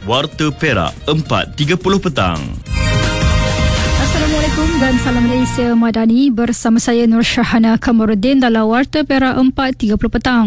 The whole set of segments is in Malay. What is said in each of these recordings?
Warta Perak 4.30 petang. Assalamualaikum dan salam Malaysia Madani. Bersama saya Nur Syahana Kamarudin dalam Warta Perak 4.30 petang.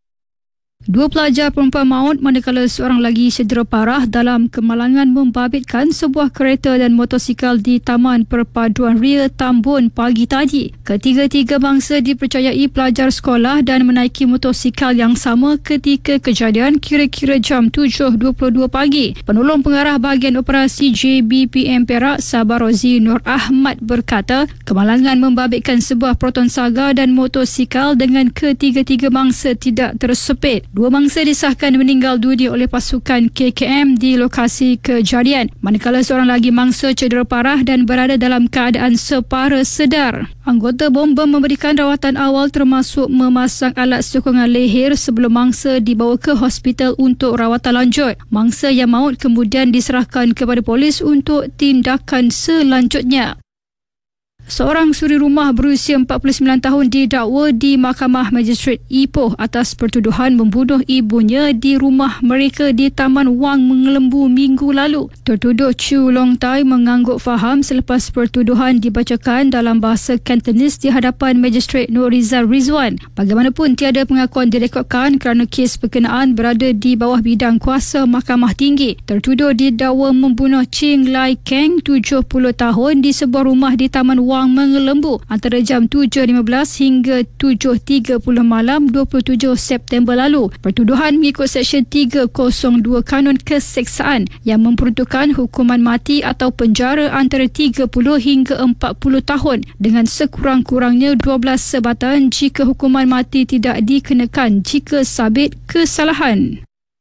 2 pelajar perempuan maut manakala seorang lagi cedera parah dalam kemalangan membabitkan sebuah kereta dan motosikal di Taman Perpaduan Ria Tambun pagi tadi. Ketiga-tiga bangsa dipercayai pelajar sekolah dan menaiki motosikal yang sama ketika kejadian kira-kira jam 7.22 pagi. Penolong pengarah bahagian operasi JBPM Perak, Sabarozi Nur Ahmad berkata, kemalangan membabitkan sebuah Proton Saga dan motosikal dengan ketiga-tiga bangsa tidak tersepit. 2 mangsa disahkan meninggal dunia oleh pasukan KKM di lokasi kejadian, manakala seorang lagi mangsa cedera parah dan berada dalam keadaan separa sedar. Anggota bomba memberikan rawatan awal termasuk memasang alat sokongan leher sebelum mangsa dibawa ke hospital untuk rawatan lanjut. Mangsa yang maut kemudian diserahkan kepada polis untuk tindakan selanjutnya. Seorang suri rumah berusia 49 tahun didakwa di Mahkamah Magistrate Ipoh atas pertuduhan membunuh ibunya di rumah mereka di Taman Wang Mengelembu minggu lalu. Tertuduh Chu Long Tai mengangguk faham selepas pertuduhan dibacakan dalam bahasa Cantonese di hadapan Magistrate Nur Rizal Rizwan. Bagaimanapun tiada pengakuan direkodkan kerana kes berkenaan berada di bawah bidang kuasa Mahkamah Tinggi. Tertuduh didakwa membunuh Ching Lai Keng 70 tahun di sebuah rumah di Taman Wang Mengelembu antara jam 7.15 hingga 7.30 malam 27 September lalu. Pertuduhan mengikut Seksyen 302 Kanun Keseksaan yang memperuntukkan hukuman mati atau penjara antara 30 hingga 40 tahun dengan sekurang-kurangnya 12 sebatan jika hukuman mati tidak dikenakan jika sabit kesalahan.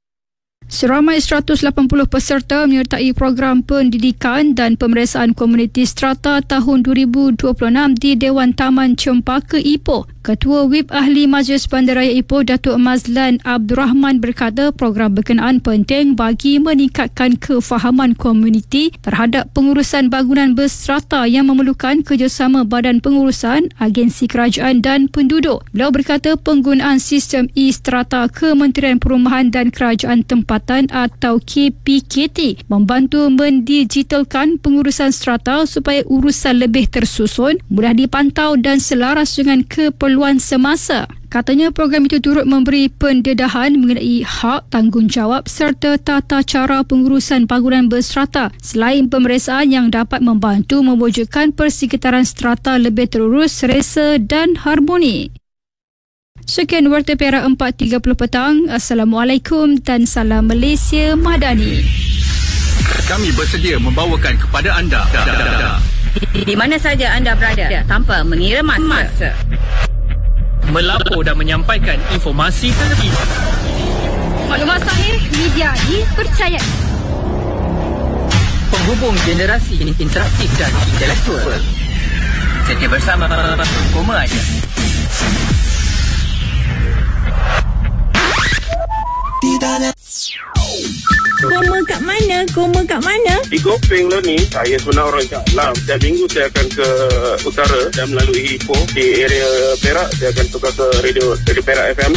Seramai 180 peserta menyertai program pendidikan dan pemeriksaan komuniti strata tahun 2026 di Dewan Taman Cempaka Ipoh. Ketua Whip Ahli Majlis Bandaraya Ipoh, Datuk Mazlan Abdul Rahman berkata program berkenaan penting bagi meningkatkan kefahaman komuniti terhadap pengurusan bangunan berstrata yang memerlukan kerjasama badan pengurusan, agensi kerajaan dan penduduk. Beliau berkata penggunaan sistem e-strata Kementerian Perumahan dan Kerajaan Tempatan atau KPKT membantu mendigitalkan pengurusan strata supaya urusan lebih tersusun, mudah dipantau dan selaras dengan keperluan semasa. Katanya program itu turut memberi pendedahan mengenai hak, tanggungjawab serta tata cara pengurusan bangunan berstrata selain pemeriksaan yang dapat membantu mewujudkan persekitaran strata lebih terurus, selesa dan harmoni. Sekian Warta Perak 4.30 petang. Assalamualaikum dan salam Malaysia Madani. Kami bersedia membawakan kepada anda di mana saja anda berada tanpa mengira masa. Melapor dan menyampaikan informasi terkini. Maklumat sahih, media dipercayai. Penghubung generasi interaktif dan intelektual. Setia bersama Koma aja. Koma kat mana? Di Gopeng lah ni, saya sebenarnya orang Shah Alam. Setiap minggu saya akan ke utara dan melalui Ipoh di area Perak. Saya akan tukar ke radio Perak FM.